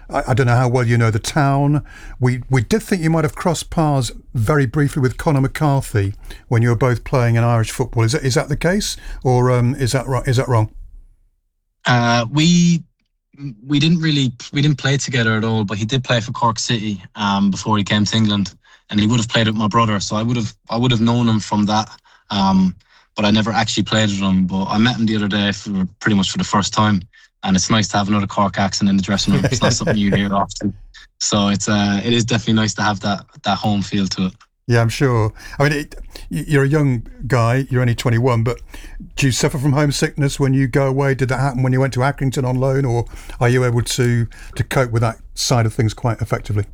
I don't know how well you know the town. We did think you might have crossed paths very briefly with Conor McCarthy when you were both playing in Irish football. Is that the case, or is that right? Is that wrong? We didn't play together at all, but he did play for Cork City before he came to England, and he would have played with my brother, so I would have known him from that. But I never actually played with him. But I met him the other day for pretty much for the first time, and it's nice to have another Cork accent in the dressing room. It's not something you hear often, so it is definitely nice to have that home feel to it. Yeah, I'm sure. I mean, you're a young guy. You're only 21, but do you suffer from homesickness when you go away? Did that happen when you went to Accrington on loan, or are you able to cope with that side of things quite effectively?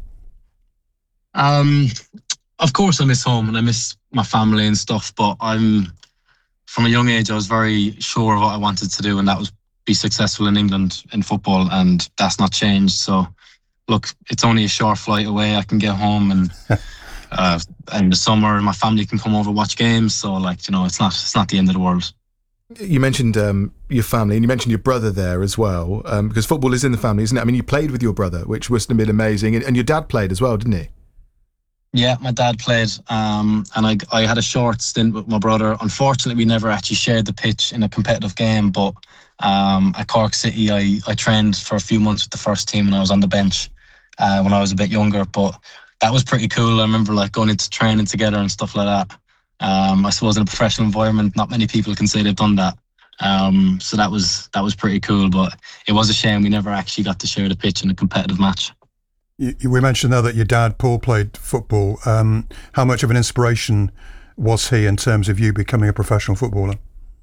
Of course, I miss home and I miss my family and stuff. But from a young age, I was very sure of what I wanted to do, and that was be successful in England in football, and that's not changed. So, look, it's only a short flight away. I can get home and. In the summer, my family can come over and watch games. So, it's not the end of the world. You mentioned your family, and you mentioned your brother there as well, because football is in the family, isn't it? I mean, you played with your brother, which must have been amazing, and your dad played as well, didn't he? Yeah, my dad played, and I had a short stint with my brother. Unfortunately, we never actually shared the pitch in a competitive game, but at Cork City, I trained for a few months with the first team, and I was on the bench when I was a bit younger, but that was pretty cool. I remember going into training together and stuff like that. I suppose in a professional environment, not many people can say they've done that. So that was pretty cool, but it was a shame we never actually got to share the pitch in a competitive match. We mentioned there that your dad, Paul, played football. How much of an inspiration was he in terms of you becoming a professional footballer?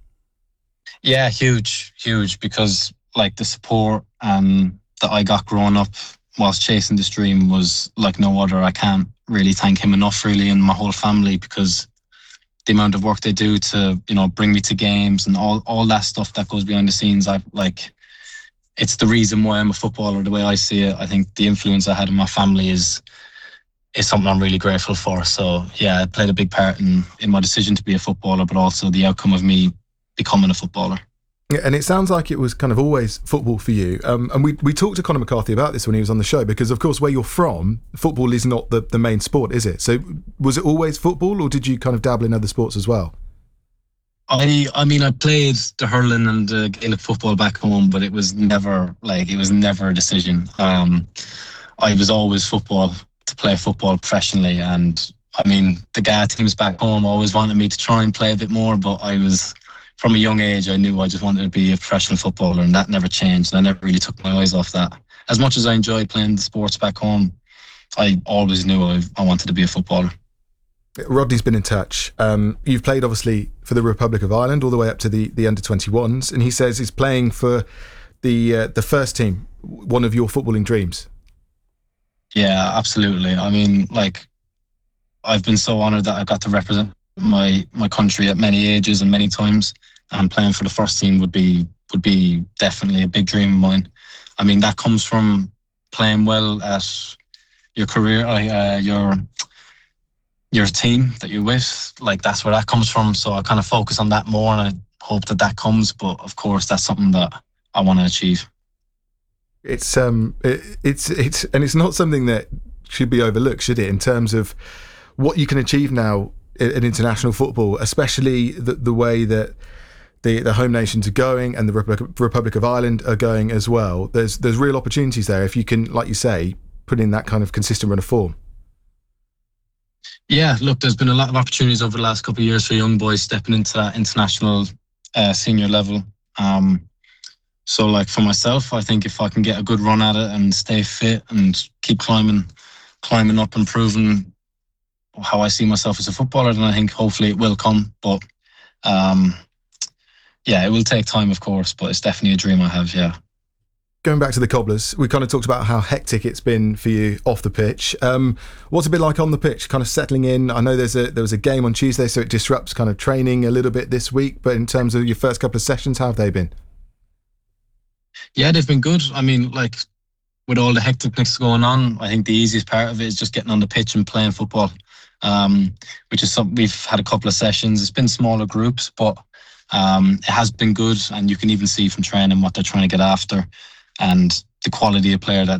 Yeah, huge, because the support that I got growing up whilst chasing this dream was like no other. I can't really thank him enough, really, and my whole family, because the amount of work they do to, bring me to games and all that stuff that goes behind the scenes. It's the reason why I'm a footballer, the way I see it. I think the influence I had in my family is something I'm really grateful for. So yeah, it played a big part in my decision to be a footballer, but also the outcome of me becoming a footballer. Yeah, and it sounds like it was kind of always football for you. And we talked to Conor McCarthy about this when he was on the show, because of course where you're from, football is not the main sport, is it? So was it always football, or did you kind of dabble in other sports as well? I mean, I played the hurling and the Gaelic football back home, but it was never a decision. I was always football, to play football professionally. And I mean, the GA teams back home always wanted me to try and play a bit more, but from a young age, I knew I just wanted to be a professional footballer, and that never changed. I never really took my eyes off that. As much as I enjoyed playing the sports back home, I always knew I wanted to be a footballer. Rodney's been in touch. You've played, obviously, for the Republic of Ireland all the way up to the under-21s, and he says he's playing for the first team, one of your footballing dreams. Yeah, absolutely. I mean, I've been so honoured that I got to represent my country at many ages and many times, and playing for the first team would be definitely a big dream of mine. I mean, that comes from playing well at your career, your team that you're with. That's where that comes from. So I kind of focus on that more, and I hope that comes. But of course, that's something that I want to achieve. It's and it's not something that should be overlooked, should it? In terms of what you can achieve now in international football, especially the way that the home nations are going and the Republic of Ireland are going as well. There's real opportunities there if you can, like you say, put in that kind of consistent run of form. Yeah, look, there's been a lot of opportunities over the last couple of years for young boys stepping into that international senior level. So for myself, I think if I can get a good run at it and stay fit and keep climbing up and proving how I see myself as a footballer, then I think hopefully it will come. But yeah, it will take time, of course, but it's definitely a dream I have, yeah. Going back to the Cobblers, we kind of talked about how hectic it's been for you off the pitch. What's it been like on the pitch, kind of settling in? I know there was a game on Tuesday, so it disrupts kind of training a little bit this week, but in terms of your first couple of sessions, how have they been? Yeah, they've been good. I mean, with all the hecticness going on, I think the easiest part of it is just getting on the pitch and playing football, which is something we've had a couple of sessions. It's been smaller groups, but it has been good, and you can even see from training what they're trying to get after and the quality of player that